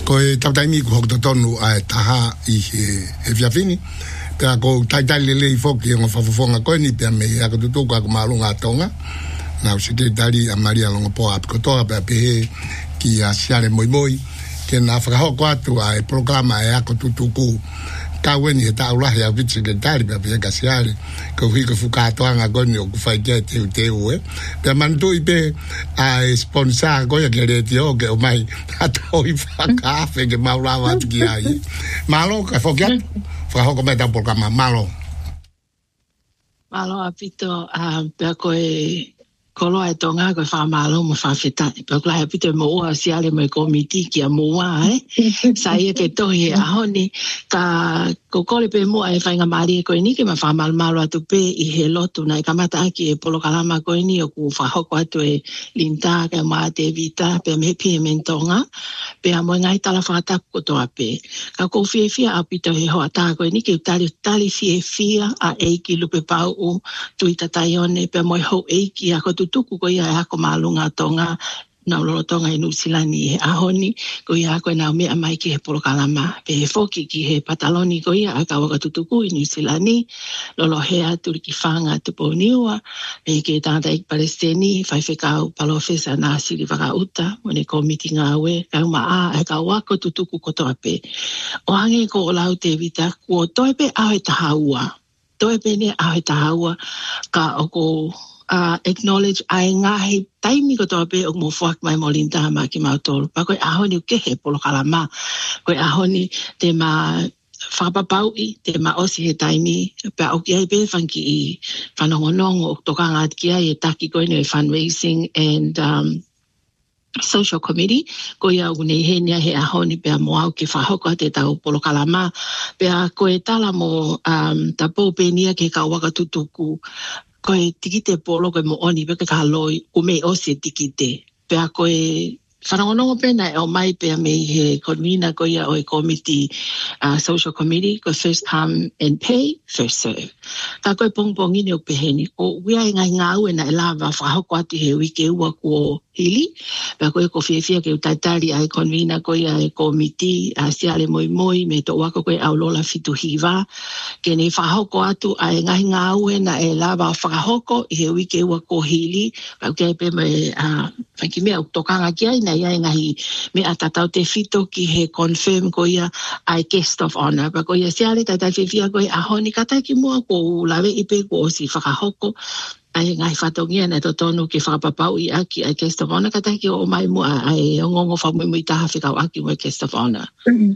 ko e tautaimi ko hok tonu ai taha I he fiafini pe ko tai le I foki ngo fafofonga ko ni pe me ya ko tutu ko malunga tonga na o sekretari a Maria longo po ap ko to pe ki a siale moi ke na fra ho ko atu ai programa e ko tutu ku ka weni ta ula ya vice sekretari pe ka siale ko hi ko fuka to anga ko ni ku fai ke te we pe mandu ipe a sponsor ko ya ke ti o ke o mai ato I fa ka fe ke maula wa ki ai malo ka fokia fra ho ko meta programa malo apito pe ko kolo ai tonga ko fa malo mo fa feta pe ko ai pito mo o siale mo komiti ki mo wa sai pe to he ahoni ka ko kole pe mo ai fa nga mari ko ni ke ma fa malo atu pe I he lotu na ka mata ki e polo kalama ko ni o ku fa ho ko atu e linta ka ma te vita pe me pi mentonga pe amo ngai tala fa ta ko to ape ka ko fia apito he ho ata ko ni ke tali fia a e ki lupe pau o tu ita taione pe mo ho e ki a ko tuku ko ia ako malunga tonga na lolo tonga I New Zealand he ahoni ko ia ko na me mai ki he polo kalama pe he foki ki he pataloni ko ia aka waka tutuku I New Zealand lolo he atu ki fanga tupo niwa pe ke tanta I Palestini fai fekau palo fesa na siri waka uta mone komiti ngawe ka ma aka waka tutuku ko to ape o hange ko o lau te vita ko toi pe ahe tahaua toi pe ne ahe tahaua ka oko acknowledge ai ngahi taimi ko tope o mo fuak mai molinta ma ki mautol pa ko ahoni ke he polo kalama ko ahoni te ma whapapau I te ma osi he taimi pa o ki ai pe fanki I whanongonong o tokanga at kia I taki ko ino fundraising and social committee ko ia une he nia he ahoni pe mo au ki whahoko te tau polo kalama pe ko e tala mo tapo pe nia ke ka waka tutuku ko e tikite polo ko mo oni pe ka loi o me o se tikite pe ko e whanongonongo pena e o mai pe me he konvina ko ia o e committee social committee ko first come and pay first serve ka ko e pongpongi ne o peheni o wia ngai ngau e na e lava whahoko ati he wike ua ko hili pe ko e ko fia ke utatari ai konvina ko ia e committee siale moi me to wako ko e aulola fitu hiva ke ne whahoko atu ai ngai ngau e na e lava whahoko I he wike ua ko hili pa ke pe me whanki mea tokanga kia ina ia ngahi me atatau te fito ki he confirm ko ia ai guest of honor pa ko ia siale tatai fia ko e ahoni katai ki mua ko lawe ipe ko si whakahoko ai ngai whatongia na totonu ki whakapapau I aki ai guest of honor katai ki o mai mua ai ngongo whamui taha whikau aki mo guest of honor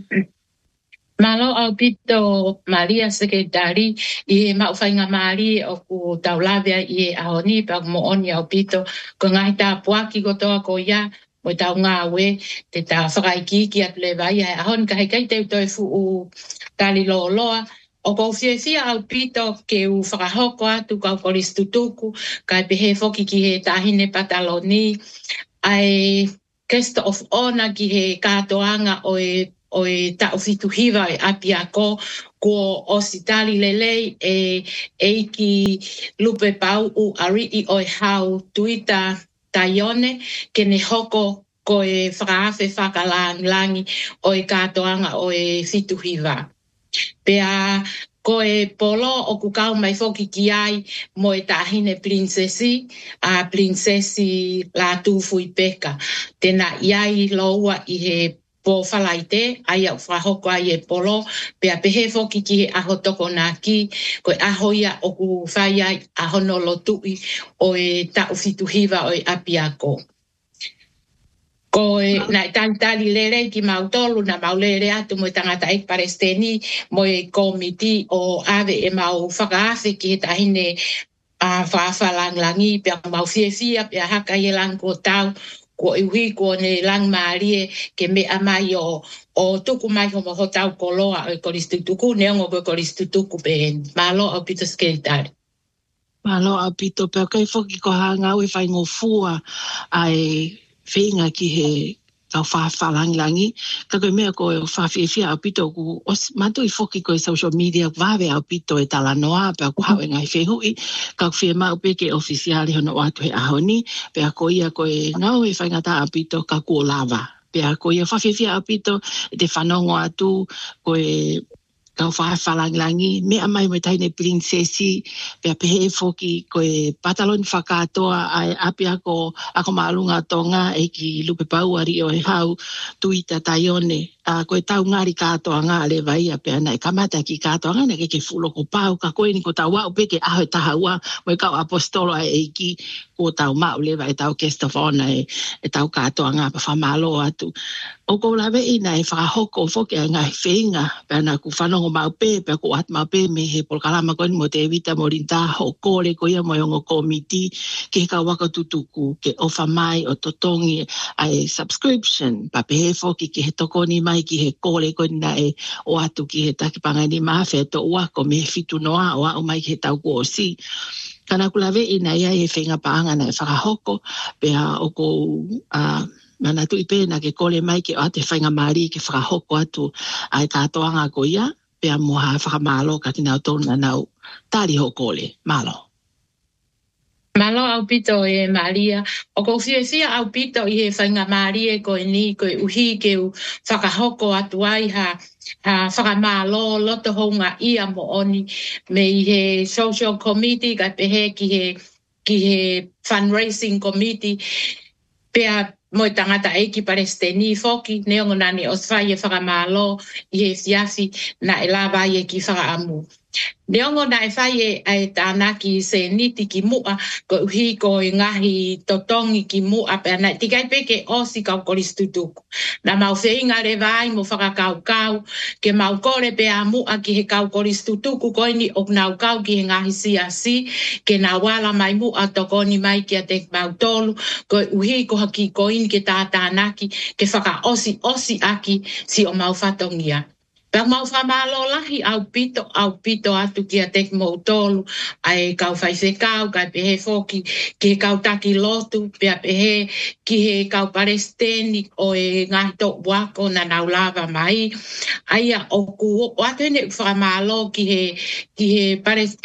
Malo au pito Maria sekretari I mauwhainga mari o ku taulawea I ahoni pa mo oni au pito ko ngai ta puaki ko toa ko ia mo tau ngawe te ta whakaiki ki atu le vai ahon ka hei te utoi fu u tali loa o ko fia au pito ke u whakahoko atu ka koristutuku ka pehe foki ki he tahine pataloni ai guest of honor ki he katoanga o e ta ofitu hiva e apiako ko ositali lelei e ki lupe pau u ari I o hau tuita taione ke ne hoko ko e whakaafe whakalangi o e katoanga o e fitu hiva. Pea ko e polo o kukau mai foki ki ai mo e tahine princesi a princesi la tufui peka. Tena iai loua I he po whalaite, ai au whahoko ai e polo, pea pehe foki ki he aho toko nā ki, ko e aho ia o ku whai ai aho no lotui o e tau fitu hiva o e apiako. Ko e na tantali lere ki mautolu na maulere atu mo e tangata e Palestini mo e komiti o ave e mau whakaafe ki he tahine a whawhalanglangi pea mau fia pea haka i lang ko tau ko iwi ko ne lang marie ke me amai o tuku mai ho mo tau koloa o koristutuku ne ngo ko koristutuku ben malo o pito skeletar malo a pito pe kai foki ko hanga we fai ngo fua ai finga ki he tau whawhalangi ka koe mea ko whawhiawhia a pito ku os matu I foki ko social media wawe a pito e talanoa pe ku hau e ngai whehui ka whia mau pe ke ofisiali hono watu he ahoni pe a ko ia ko e ngau e whaingata a pito ka ku o lava pe pia ko ia whawhiwhia apito te whanongo atu ko e kau whalangi me amai mo taine princesi pia pehe foki ko e patalon whakatoa ai api ako maalunga tonga e ki lupe pauari o e hau tuita taione ko e tau ngari katoa ngā le vai a pia na e kamata ki katoa ngā ke fulo ko pau ka koe ni ko tau wau peke aho e taha ua mo e kau apostolo e ki ko tau mau le vai tau Kestofona e tau katoa ngā pa whamalo atu o ko lawe ina e whakahoko foki a ngā whenga pia na ku whanongo mau pe pia ko at mau pe me he polkalama koe mo te evita mo rinta ho kore ko ia mo yongo komiti ke ka waka tutuku ke ofa mai o totongi ai subscription pa pe he foki ki he tokoni mai ki he kore ko na e o atu ki he takipanga ni mawhe to wako me fitu noa o mai ki he tau ko si kana kulawe ina ia e whenga paanga na e whakahoko pia o ko mana tu ipe na ke kole mai ke ate whainga maari ke whakahoko atu ai katoanga ko ia pia moha whakamalo ka tina o tōna nau tari ho kole malo. Malo au pito e Maria. O ko whiawhia au pito i he whainga Maria ko e ni ko e uhi ke u whakahoko atu ai ha whakamalo loto honga ia mo oni me i he social committee ka pehe ki he fundraising committee pea mo tangata e ki Palestini foki neongo nani o whai e whakamalo i he fiafi na e lawa i e ki whakaamu. Neongo na e whai e tānaki se niti ki mua ko uhi ko i ngahi totongi ki mua pea na tikai peke osi kau koristutuku. Na mau wheinga le vai mo whakakau ke mau kore pea mua ki he kau koristutuku ko ini o nau kau ki he ngahi siasi ke na wala mai mua tokoni mai ki a te mau tolu ko uhi ko haki ko ini ke tānaki ke whaka osi aki si o mau whatongia. Pea mau whamalo lahi au pito atu ki a tek mo tolu ai kau whaiwhekau kai pehe foki ki he kau taki lotu pea pehe ki he kau Palestini o e ngahi tok wako na nau lava mai aia o ku o atu ene whamalo ki he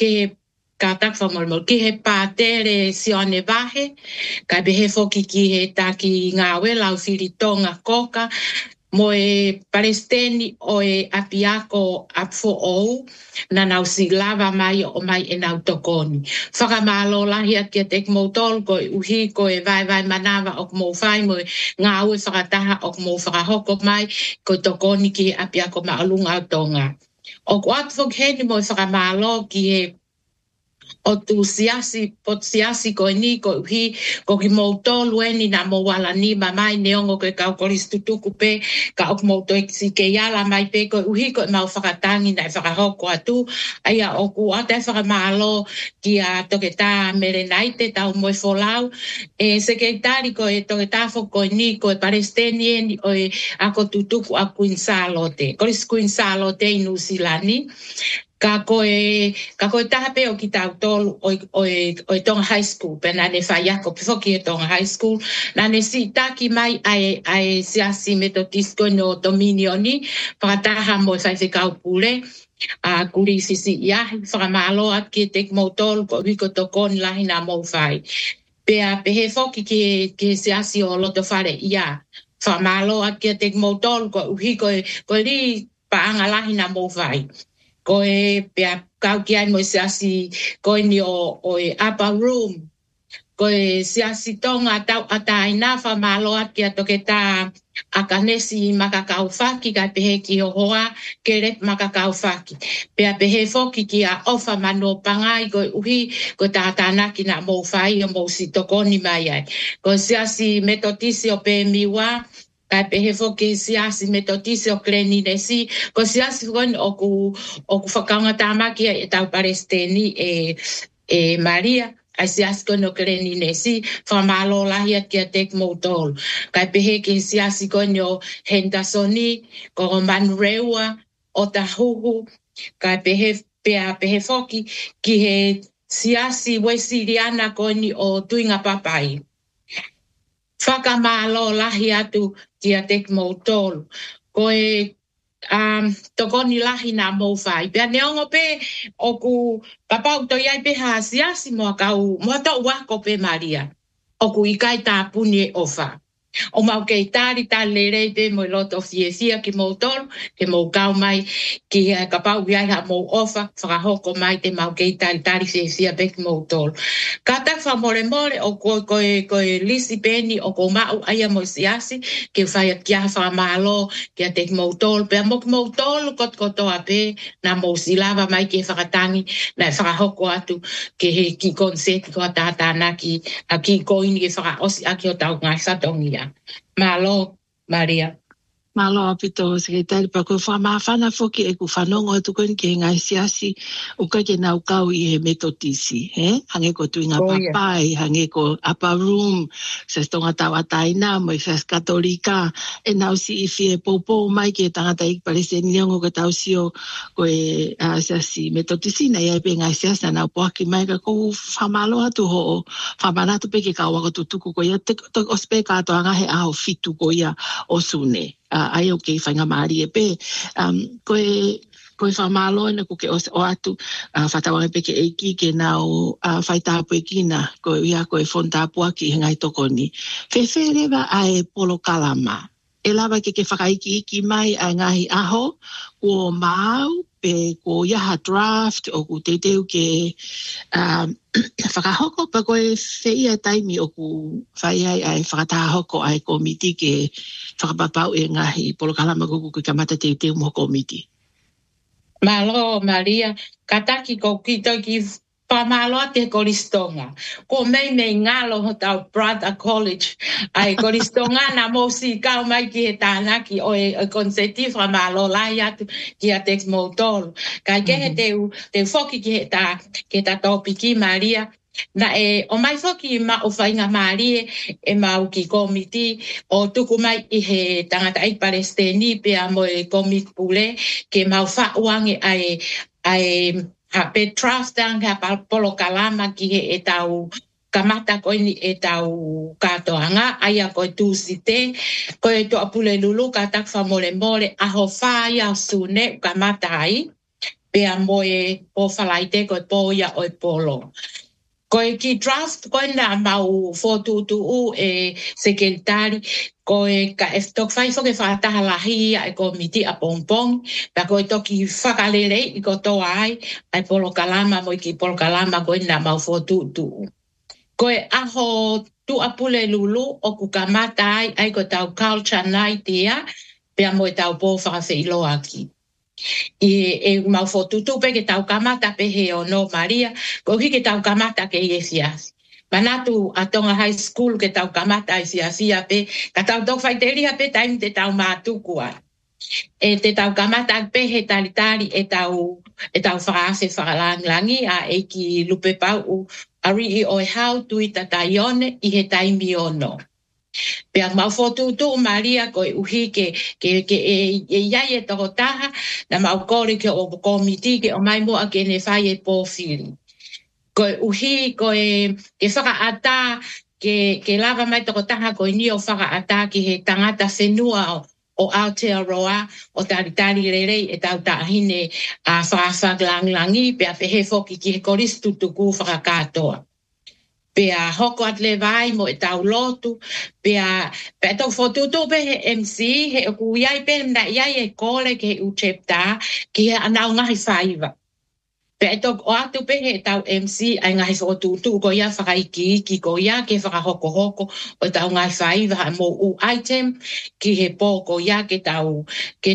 ka tak whamolmol ki he pātere sione vahe kai pehe foki ki he taki ngawe lau whiritonga koka mo e Palestini o e apiako apfo ou na nau si lava mai o mai e nau tokoni. Whakamalo lahi ati a tek moutol ko e uhi ko e vai manawa o mo whai mo e ngā ue whakataha o mo whakahoko mai ko tokoni ki apiako maalunga o tonga. O ko atu fok heni mo e whakamalo ki he o tu siasi ko ni ko uhi ko ki moutolu eni na mo wala ni mamai neongo ke kau koristutuku pe ka ok mouto si ke yala mai pe ko uhi ko mau whakatangi na whakahoko atu aia o ku ata whakamalo ki a toketa merenaite tau mo e folau e sekretari ko e toketa foko ni ko e Palestini eni o e ako tutuku a Queen Salote koris Queen Salote inu silani ka koe tahape o ki tau tolu o tonga high school pe na ne whaiako pifoki e tonga high school na ne si taki mai ai siasi metodisko no dominioni pakataha mo whaiwhekau pule a kuri sisi iahi whakamalo at ki tek mo tolu ko wiko tokoni lahi na mo whai pea pehe foki ki siasi o loto whare ia whakamalo at ki tek mo tolu ko uhi ko li paanga lahi na mo whai ko e pea kau ki ai mo siasi ko ni o e upper room ko e siasi tonga tau ata ina whamalo aki a toketa a kanesi makakau whaki ka pehe ki o hoa ke rep makakau whaki pea pehe foki ki a ofa mano pangai ko uhi ko tātānaki na mou whai o mou si tokoni mai ai ko siasi metotisi o pe miwa kai pehe foki siasi metotisi o Kleninesi ko siasi kon o ku whakaunga tāmaki e tau Palestini e Maria ai siasi kon o Kleninesi whamalo lahi at kia tek moutol kai pehe ki siasi kon o Hendersoni ko Manrewa o Tahuhu kai pehe foki ki he siasi Wesiliana kon o Tuinga Papai whakamalo lahi atu ki a tek moutol. Ko e tokoni lahi na mou whai. Pea neongo pe o ku papau to iai pe haasiasi moa kau moa to wako pe Maria. O ku ikai tā puni e ofa. O mau kei tāri tā lerei pe mo loto fiesia ki mo tolu, ke mo kau mai ki ka pau iai ha mo ofa, whakahoko mai te mau kei tāri fiesia pe ki mo tolu. Ka tak wha mole o koe lisi peni o ko mau aia mo siasi, ke whai kia wha malo, ke a te ki mo tolu, pe a mo ki mo tolu kot kotoa pe, na mo silava mai ke whakatangi, na whakahoko atu, ke he ki konseti ko a tātāna ki a ki koini ke whakaosi a ki o tau ngai whatongia. Malo, Maria. Malo apito sekretari pa ko fa mafana foki e ku fanongo tu kon ke ngai siasi o ka ke nau kau I he metotisi hange ko tuinga papai hange ko upper room se stonga tawa taina mo se katolika e nau si ifie popo mai ke tanga tai parece niongo ko tau sio ko e siasi metotisi na ia pe ngai siasi na po ki mai ka ko fa malo atu ho fa banato pe ke ka wa ko tuku ko ia te ospeka to anga he a fitu ko ia osune ai o ke whainga maari e pe. Koe whamalo ina ko ke o atu whatawanga peke eiki ke nau whaitapu e kina koe ia koe whontapua ki hengai tokoni. Whewhe rewa ai polo kalama. E lawa ke whakaiki iki mai a ngahi aho ko mau pe ko iaha draft o ku te teu ke whakahoko pa koe wheia taimi o ku whaiai ai whakatahoko ai komiti ke whakapapau e ngahi polo kalama kuku ke kamata te teu mo komiti. Malo, Maria, kataki ko kito ki pamalo te koristonga. Ko mei ngalo ho tau Brother College. Ai koristonga na mo si kau mai ki he tānaki o e konseti whamalo lai atu ki a tex motolo. Kai ke he te foki ki he ta topiki Maria. Na o mai foki ma o whainga Marie e mau ki komiti o tuku mai I he tangata ai Palestini pe a mo e komit pule ke mau whauange ai ha pe trust ha polo kalama ki he e tau kamata koini e tau katoanga aia koe tūsite koe to apule lulu katak whamole aho whaia sune kamata ai pe a mo e o whalaite koe poia o e polo. Koe ki draft koe na mau fotutu e sekretari koe ka tok fai fo ke fataha lahia e komiti a pompong pa koe toki whakalere I kotoa ai polo kalama mo ki polo kalama koe na mau fotutu. Koe aho tu apule lulu o kukamata ai ko tau culture night ia pe mo tau po whakawhilo aki. E mau fotutu pe ke tau kamata pe he o no Maria ko hi ke tau kamata ke siasi manatu atonga high school ke tau kamata siasia pe ka tau tok faiteria pe time te tau matukua e te tau kamata pe he talitari e tau frase langi a e ki lupe pau ari o how to it taione I he time ono. Pea mau fotutu Maria koe uhi ke iai e toho taha na mau kore ke o komiti ke o mai moa ke ne whai e pōwhiri. Koe uhi koe ke whakaata ke lava mai toho taha koe ni o whakaata ki he tangata whenua o Aotearoa o taritari rerei e tau tahine a whakawhaklangi pea pehe foki ki he koristu tuku whakakatoa. Pea hoko at le vai mo e tau lotu, pea tau fotutu pe he MC, he oku iai pe na iai e kole ke he uchepta, ki he anau ngahi whaiva. Pea tau o atu pe he tau MC, ai ngahi fotutu, ko ia whakaiki, ko ia ke whakahoko o tau ngahi whaiva, mo u item, ki he po ko ia ke tau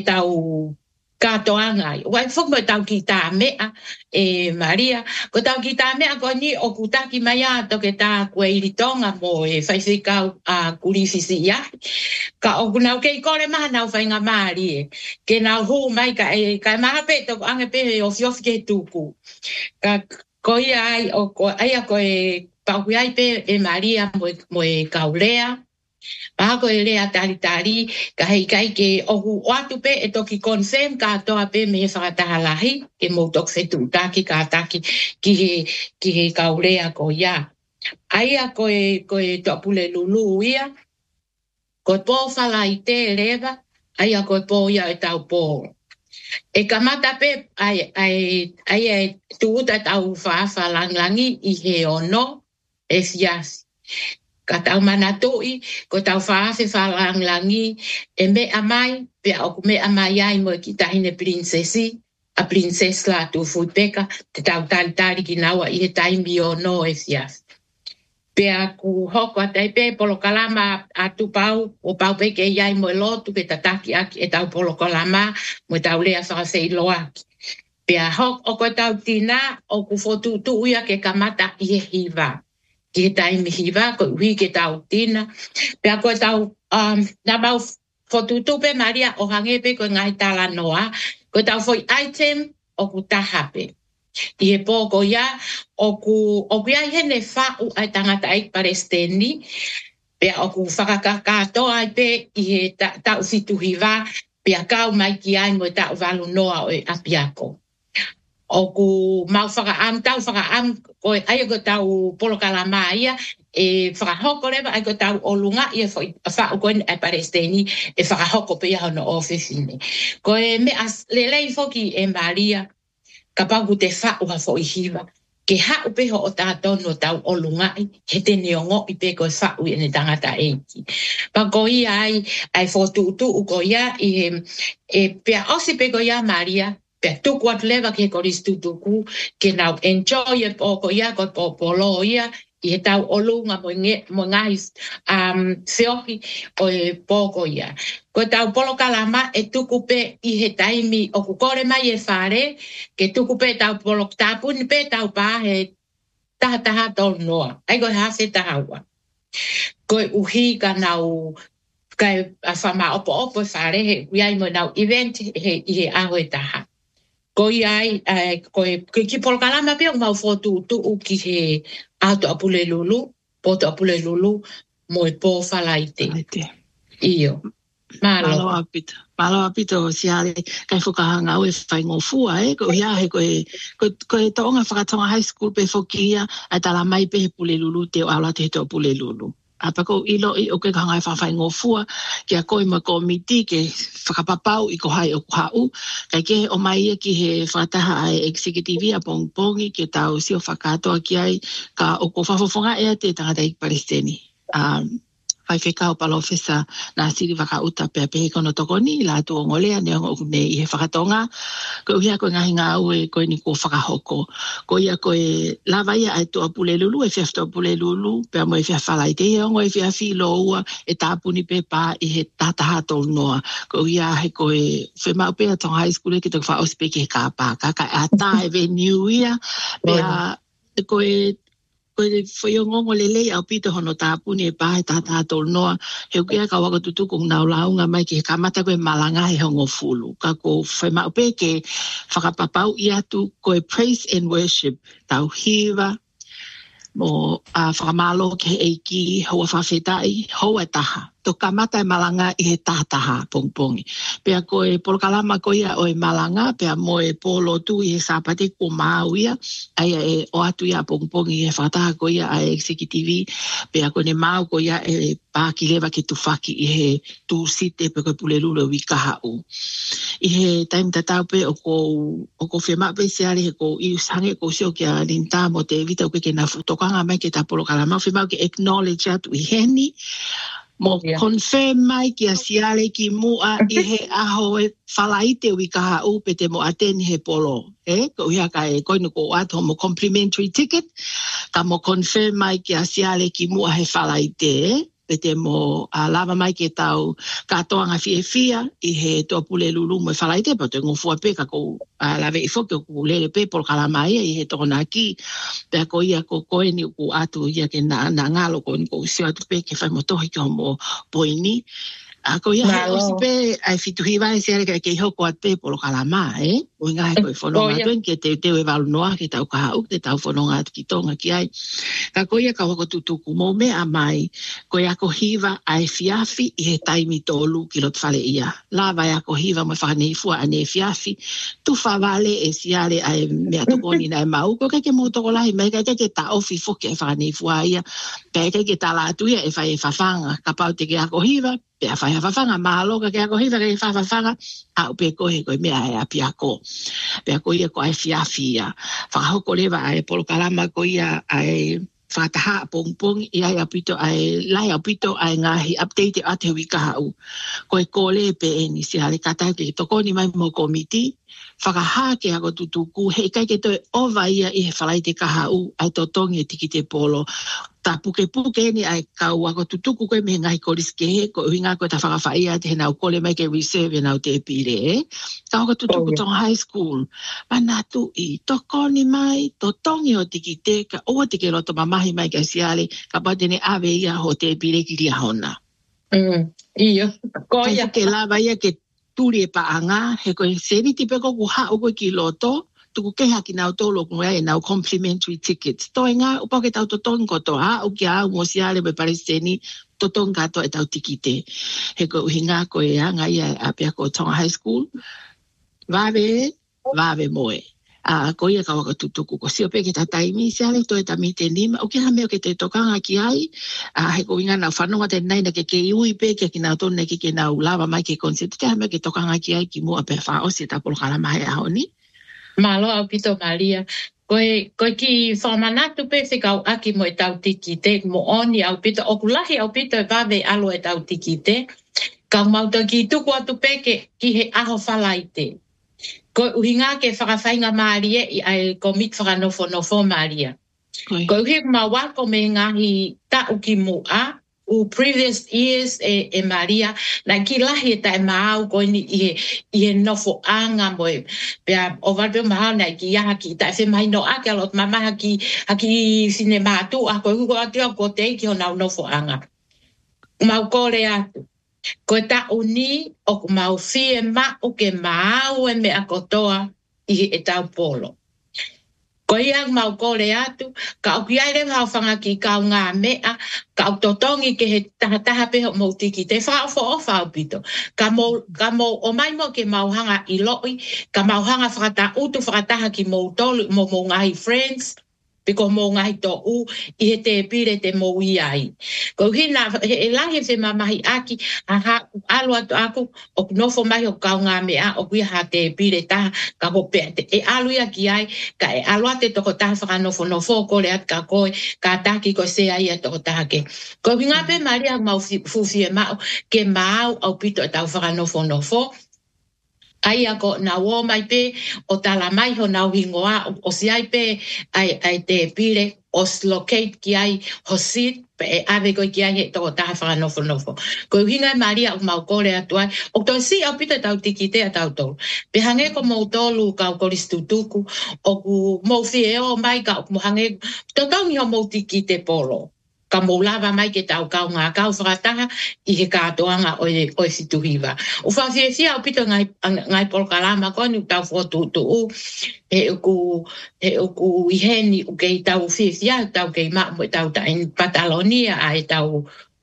katoanga. Wai fuk mo tau ki tā mea, Maria, ko tau ki tā mea ko ni o kutaki mai ato ke tā kue iritonga mo e whaiwhikau a kurifisi ia. Ka o kunau kei kore maha nau whainga maari ke nau hu mai ka maha pe toko ange pe o fiofi ke tuku. Ka ko ia ai o ko aia ko e pauhi ai pe Maria mo e kaulea. Pako e lea tari, ka hei kai ke ohu oatu pe e toki confirm ka toa pe me whakataha lahi, ke mou tok whetu taki ka taki ki he kaurea ko ia. Aia koe topule lulu ia, koe pō whalai te rewa, aia koe pō ia e tau pō. E kamata pe ai tuuta tau whawha langlangi I he ono e fiasi. ka tau manatoi, ko tau whaafe whalangi, e mea mai, pia o ku mea mai ai mo ki tahine princesi, a princess la tu fui peka, te tau tali ki naua i he taimi o no e fiaf. Pea ku hoko a taipe, polo kalama a tu pau, o pau peke iai mo e lotu, ke tataki aki e tau polo kalama, mo tau lea whakasei loaki. Pea hok o koe tau tina o ku fotu tu uia ke kamata i he hiva. Ki he taimi hiva, ko ui ke tau tina. Pea koe tau, na mau fotu tu pe Maria o hangepe koe ngai tala noa. Koe tau foi item o ku tahape. I he pōko ia o ku ia hene whau ai tangata ai Palestini. Pea o ku whakakatoa ai pe i he tau fitu hiva. Pea kau mai ki ai mo tau walu noa o e apiako. O ku mau tau whakaam, koe ai ko tau polokalama ia, e whakahoko rewa ai ko tau olunga ia whau koe e Palestini, e whakahoko pe ia hono ofisine. Koe me as lelei foki e Maria, ka pau te whau ha fo i hiva, ke hau pe ho o tātou no tau olunga i, he te neongo i pe koe whau i ne tangata eiki. Pa ko ia ai fotutu u ko ia, e pea osi pe ko ia Maria, pe tuku atu lewa ke koristu tuku, ke nau enjoy e pōko ia, ko pōpolo ia, i he tau olunga mo ngahi whiohi o e pōko ia. Ko tau polo kalama e tuku pe i he taimi o kukore mai e whare, ke tuku pe tau polo tāpuni pe tau pā he taha tolu noa. Ai koe hawhi tahaua. Koe uhi ka nau kai a whama opo whare he kuiai mo nau event i he aho e taha. Ko iai, ki polo kalama pia mau fotu tu ki he auto apule lulu, poto apule lulu, mo e pō whalaite. Iyo. Malo apita o siare, kai whakahanga au e whai ngofua, ko ia he koe taonga whakatonga high school pe whokia, ai tala mai pe he pule lulu, te o aula te he to pule lulu. Apako ilo i o ke kahanga e whawhai ngofua, ki a koe ma komiti ke whakapapau i ko hai o kuhau, kai ke o mai ia ki he whataha ai executive a pongpongi ke tau sio whakatoa ki ai ka o ko whawhawhonga ea te tangata i Palestini. Whai whekau palo whesa nā siri whakauta pia pehe kono tokoni, la tu o ngolea ne o ne i he whakatonga, ko uhia koe ngahi ngā au e koe ni ko whakahoko. Ko ia koe lawa ia ai toa pule lulu, e whiaftoa pule lulu, pia mo e whiawhalai te ongo e whiawhi loa, e tāpuni pe pā i he tātaha tolu noa. Ko ia he koe whemau pia tong high school e ki tōk whaospe ki he kāpā, kaka a tā e veniu ia, pia koe foi ngongo lelei au pito hono tāpuni e pāhe tātā tolu noa, he ukia ka waka tutuku nau launga mai ki he kamata koe malanga he hongo fulu. Ka ko whaimau pe ke whakapapau i atu koe praise and worship, tau hiva, mo whakamalo ke he eiki, hoa whawhetai, hoa taha. To kamata e malanga i he tātaha pongpongi. Pea koe polokalama ko ia o e malanga, pea mo e polo tu i he sāpate ko māu ia, aia e o atu ia pongpongi i he whataha ko ia a executive, pea koe ne māu ko ia e pāki lewa ke tufaki i he tu site pe koe pule lula wikaha u. I he taim tatau pe o ko whema pe seare he ko i usange ko sio ki a rinta mo te evita uke ke na futokanga mai ke ta polokalama, whema ke acknowledge atu i heni, mo confirm mai ki a siale ki mua i he aho e whalaite wikaha upe te mo ateni he polo. Ko ia ka e koinu ko ato mo complimentary ticket, ka mo confirm mai ki a siale ki mua he whalaite, pe te mo lava mai ke tau katoanga fia i he toa pule lulu mo e whalaite, pa te ngofua pe ka ko lave i whoke ko lere pe por kalama ia i he tokona ki, pe ko ia ko koe ni ko atu ia ke na ngalo ko ni ko usio atu pe ke whai mo tohi ki ho mo poini. Ko ia he osi pe ai fituhi vai se ke ke hoko at pe por kalama o nga he ko fononga tuen ke te e valu noa ke tau ka au te tau fononga at ki tonga ki ai ka ko ia ka wako tutuku mo me a mai ko ia ko hiva ai fiafi i he taimi tolu ki lot fale ia la vai a ko hiva mo whane fua ane fiafi tu whawale e siare ai mea tokoni na e mau ko ke mo tokolahi mai ke ta ofi foke e whane fua ia pe ke tala atu ia e whai e whawhanga ka pau te ke a ko hiva pe a whai hawhawhanga mahaloka ke a ko hiva ke whawhawhanga a upe kohe koe mea e api ako. Pe a ko ia ko ai fiafi ia. Whakahoko lewa ai polokalama ko ia ai whataha pong ia ia pito ai lai au pito ai ngahi update ate wika hau. Koe kole pe ni si hale katai ke toko ni mai mo komiti whakaha ke ako tutuku he kai ke toi ova ia i he whalai te kahau ai totongi e tiki te polo. Ta puke ni ai kau ako tutuku koe me ngai koris ke he ko hinga koe ta whakawhaia te nau kole mai ke reserve nau te pire Kau ako tutuku tong high school. Mana tu i toko ni mai totongi o tiki te ka oa tiki roto mamahi mai ka siale ka patene ave ia ho te pire ki ria hona. Iyo. Koia ke lava ia ke turi e paanga he koe seri tipe ko kuha o koe ki loto tuku ke haki nau tolo kua e nau complimentary tickets. Toi ngā upau ke tau totongi koto ha o ki au mo siale me pare seni totongi kato e tau tiki te. He koe uhinga koe anga ia a pia ko Tonga High School. Vave moe. Ko ia kawa ka tutuku ko sio pe ke taimi siale to e tamite nima o ke hame o ke te tokanga ki ai he ko inga na whanonga te nai na ke ui pe ke ki na tone ke na lava mai ke concept ke hame o ke tokanga ki ai ki mua pe wha o si tapolo kala mai a honi. Malo au pito Maria. Koe ki whamanatu pe se kau aki mo e tau tiki te mo oni au pito o kulahi au pito e vave alo e tau tiki te kau mauta ki tuku atu pe ke ki he aho whalai te. Ko uhinga ke whakawhainga Maria i ai komit whakanofo Maria. Ko uhi mawako me ngahi ta uki mua u previous years e Maria na ki lahi e tae maau ko ni i he nofo anga moe. Pea o valpeo mahau na ki iaha ki tae whi mai no ake alot mamaha ki sine mātu a ko huko atu au ko te ki ho nau nofo anga. Mau kore atu. Ko ta uni o mau fie ma o ke mau e me akotoa i e tau polo. Ko iang mau kore atu, ka o ki aere hau whanga ki kau ngā mea, ka o totongi ke he taha peho mo tiki te whaofo o whao pito. Ka mo o mai mo ke mau hanga i loi, ka mau hanga whakataha ki mo tolu mo ngahi friends, Piko mo ngai to u I he te pire te mo I ai. Ko hina he lahi se mamahi aki aha alu atu aku o nofo mai o kau ngā mea o kui ha te pire taha ka ko pe e alu ia ki ai ka e alu ate toko taha whakanofo ko le at ka koe ka taki ko se ai toko taha ke. Ko hinga pe Maria mau fufi e mau ke mau au pito e tau whakanofo ai ako na wo mai pe o tala mai ho na wingoa o si ai pe ai te pire o locate ki ai ho sit pe ave ko ki ai to ta fa no ko hinga Maria o mau kore atu ai o to si au pita tau tikite atau to pe hange ko mo tolu ka ko listutuku o ku mo fie o mai ka mo hange to tau ni mo tikite polo ka mo lava mai ke tau kau ngā kau whakataha I he kātoanga o e situhiwa. O whawhiawhia o pito ngai polkalama ko ni tau whotutu he uku I heni u kei tau whiawhia tau kei mo e tau ta in Patalonia a e tau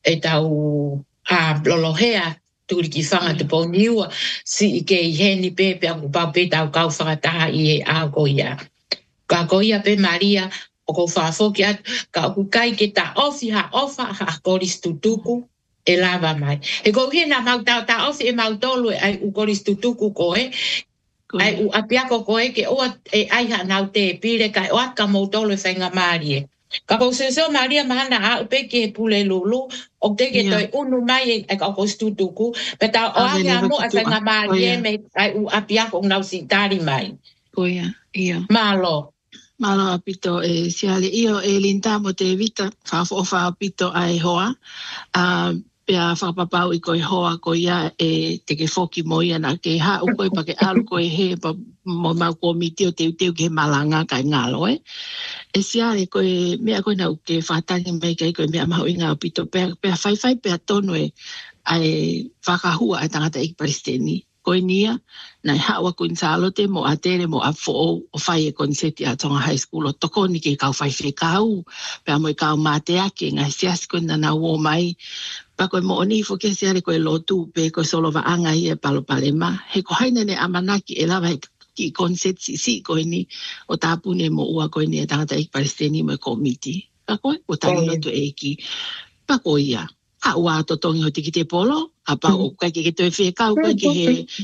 lolohea turi ki whanga te poniua si I kei heni pepe aku pau pe tau kau whakataha I he ako ia. Ka ko ia pe Maria o ko whaafoki atu, ka oku kai ke ta ofi ha ofa ha koris tutuku e lava mai. E ko hina mau ta ofi e mau tolu e ai u koris tutuku koe, ai u apiako koe ke oa e ai ha nau te pire kai o aka mau tolu e whainga Marie. Ka ko se Maria mahana a upe ke pule lulu, o te ke toi unu mai e ka koris tutuku, pe ta o ake amo e whainga Marie me ai u apiako nau si tari mai. Koia, ia. Malo. Malo apito e siale io e linta mo te vita fa apito ai hoa pea whakapapau I koe hoa ko ia e te ke whoki mo ia na ke ha u koe pa ke alu koe he pa mo mau komiti o te uteu ke malanga kai ngalo e siale koe mea koe na uke whatani mai kai koe mea mahu inga apito pea whai pea tono e ai whakahua e tangata I Palestini koe nia, nai hawa ko insalote mo atere mo afo o whai e konseti a Tonga High School o toko ni ke kau whai whekau, pea mo I kau mate ake, ngai siasi koe na nau o mai, pa koe mo oni fo ke seare koe lotu, pe koe solo wa anga I e palo palema, he ko haina ne amanaki e lawa ki konseti si koe ni, o tāpune mo ua koe ni e tangata I Palestini mo e komiti, pa koe, o tangi lotu e ki, pa koe ia. A ua totongi ho tiki te polo, a pa o kai ke toi whekau, kai ke he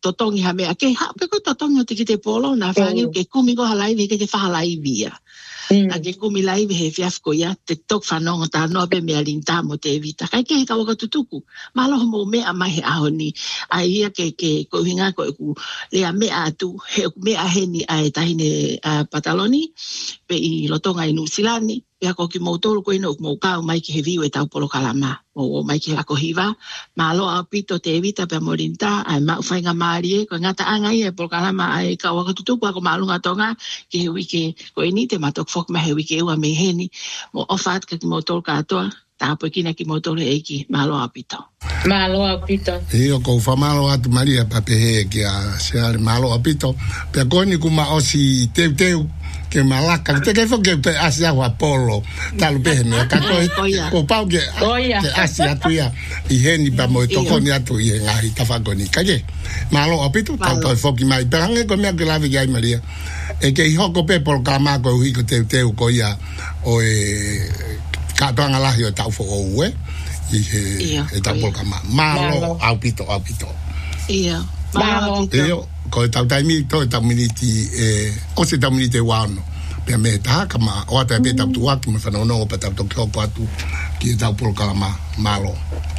totongi ha mea ke ha pe ko totongi o te polo na whangi ke kumi ko halaivi ke te whahalaivi ia. A ke kumi laivi he fiafko ia te tok whanonga tā noa pe mea linta mo te evita. Kai ke he kawaka tutuku. Malo mo mea mai he ahoni. A ia ke ko hinga ko ku lea mea atu he mea heni a e tahine Pataloni pe i lotonga i Nusilani. Pea ko ki mautoro ko ino mo kau mai ki he viu e tau polo kalama. O mai ki lako hiva. Malo a pito te evita pe morinta ai mau whainga maari ko ngata angai e polo kalama ai kawaka tutuku ako maalunga tonga ki he wike ko ini te matok fok ma he wike ua me heni mo ofat ka ki mautoro katoa tapo kina ki mautoro eiki malo a pito. Malo a pito. Io ko fa malo atu Maria papehe ki a seare malo a pito. Pea koni kuma osi teu ke malaka te ke fo ke asia wa polo talu pe me ka ko pau ke asia tuia i heni ba mo to koni atu i ngai ta fa koni ka ke malo apito ta to fo ki mai perange ko me ke la vi ai Maria e ke i hoko pe por kama ko hi ko te ko ia o e ka tanga la yo ta fo o e e ta por kama malo apito ia malo ko tau taimi to taminiti o se taminiti wano pe me ta kama o ta pe tau tuaki me fano no pa tau to ko atu ki tau por kama malo.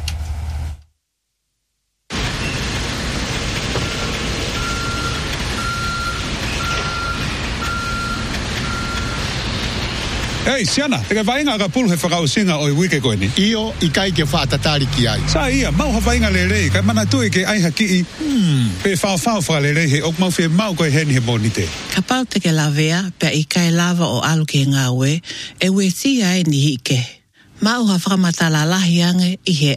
Ei, Siana, te vainga ka pulhe whakausinga o i wike koe ni. Io, i kai ke whaatatari ki ai. Sa ia, mau ha vainga le rei, kai mana tui ke ai haki i. Pe whao wha le rei he, ok mau whi mau koe heni he monite. Ka pau te ke lavea, pe i kai lava o alu ke ngā ue, e ue si ai ni hike. Mau ha whakamatala lahi ange i he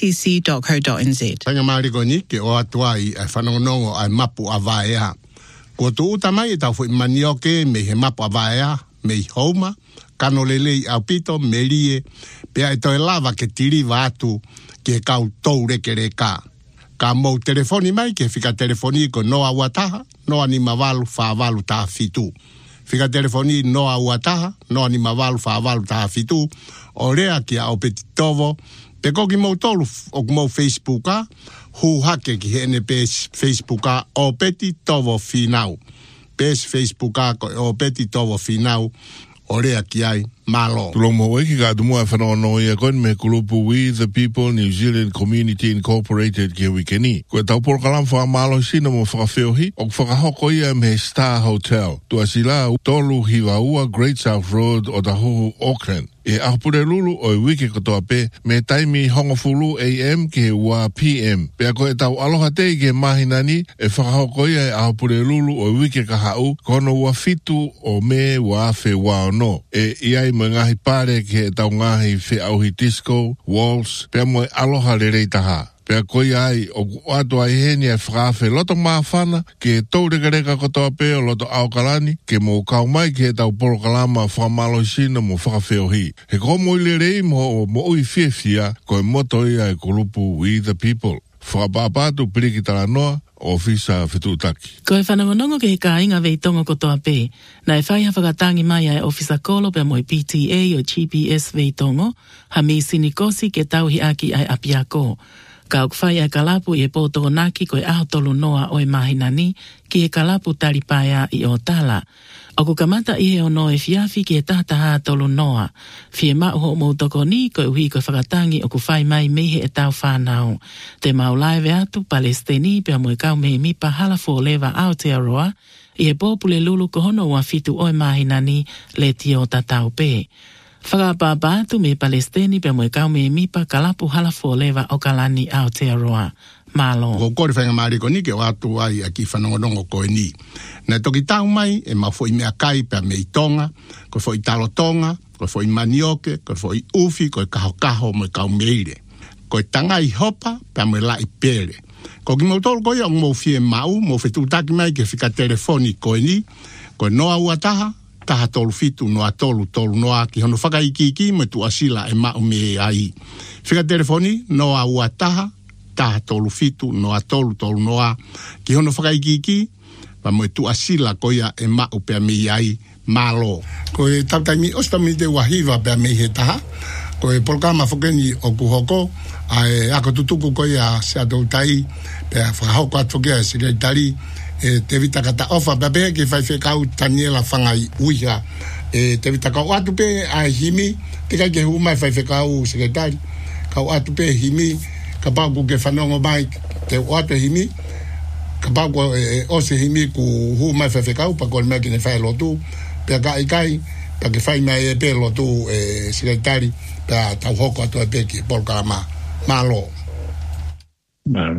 acc.co.nz. Tanga maari koe ni, ke o atua i whanongonongo ai mapu a vaea. Ko tu utamai e tau fui manioke me he mapu a vaea, me i hauma, kano lelei au pito, merie, pea e toi lava ke tiri watu ke kau tau reke reka. Ka mou telefoni mai ke fika telefoni ko noa uataha, noa ni mawalu whawalu taha fitu. Fika telefoni noa uataha, noa ni mawalu whawalu taha fitu, o rea ki au peti tovo, pe koki mou tolu o mou Facebooka, hu hake ki hene pes Facebooka o peti tovo finau. Pes Facebooka o peti tovo finau, o rea ki ai malo. Tulomo weki ka tumua whanono ia koen me kulupu We the People New Zealand Community Incorporated ke wikeni. Koe tau porkalam wha malo sina mo whakawheohi, o whakahoko ia me Star Hotel. Tua sila tolu hiwa ua Great South Road o Tahuhu Auckland. E ahapure lulu o i wiki katoa pe me taimi hongofulu AM ke ua PM. Pea koe tau aloha tei ke mahinani e whakahoko ia e ahapure lulu o i wiki ka hau kono ua fitu o me ua awhi wao no. E iai mo ngahi pare ke tau ngahi whi auhi disco, waltz, pea mo aloha le reitaha. Pea koi ai o ato ai heni e whakawhi loto maafana ke tau reka kotoa pe o loto aukalani ke mo kau mai ke tau poro kalama whamalo sina mo whakawhiohi. He komo ili rei mo ui whiawhia koe moto ia e kulupu We the People. Whakapapatu piriki tala noa ofisa whitutaki. Koe whanamonongo ke he ka inga veitongo kotoa pe. Na e whaiha whakatangi mai ai ofisa kolo pe moi PTA o GPS veitongo, ha mi sinikosi ke tauhi aki ai apiako. Ka ukwhai ai kalapu i e pōtoko naki koe aho tolu noa o e mahinani ki e kalapu taripaya i o tala. O ku kamata i he ono e fiafi ki e tahataha tolu noa. Fie mauho o mautoko ni koe uhi koe whakatangi o ku whai mai mehe e tau whanau. Te maulaive atu Palestini pia moe kau mehe mipa halafo lewa Aotearoa i e pōpule lulu kohono ua fitu o e mahinani le tio tatau pe. Whakapapatu me Palestini pe moe kau me mipa kalapu halafo lewa o kalani Aotearoa. Malo. Ko kore whainga mariko ni ke o atu ai a ki whanongonongo koe ni. Nai toki tau mai e ma fo i mea kai pe me i tonga, ko fo i talo tonga, ko fo i manioke, ko fo i ufi, ko i kaho mo i kau meire. Ko i tanga i hopa pe me la i pere. Ko ki mo tolu koe o mo fie mau, mo whetutaki mai ke whika telefoni koe ni, ko noa uataha, taha tolu fitu noa tolu noa ki hono whakaikiki me tu asila e mau me ai. Whika telefoni noa uataha, taha tolu fitu noa tolu noa ki hono whakaikiki pa mo tu asila koia e mau pe me ai malo. Ko e tautaimi ostami te wahiva pe me he taha ko e polkama fokeni o kuhoko ai ako tutuku ko ia se ado tai pe fa ho kwa foke se ke tali te vita kata ofa babe ke fai fe kau taniela fangai uia te vita kau atu pe ai himi te ka ke huma fai fe kau se ke tali kau atu pe himi ka pa ku ke fanongo mai te atu himi ka pa ko o se himi ku huma fai fe kau pa ko me ke ne fai lotu pe ka ikai pa ke fai mai pe lotu sekretari pa tau hoko atu pe ki polkama malo